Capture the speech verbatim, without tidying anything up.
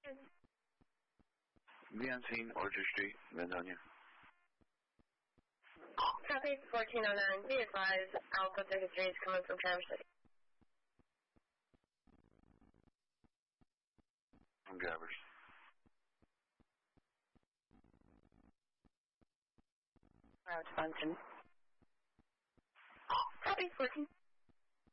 Be on scene, Orchard Street, Vandonia. Copy fourteen oh nine. Be advised, Alpha thirty-three is coming from Traverse City. From Gabbers. Route function. Copy fourteen.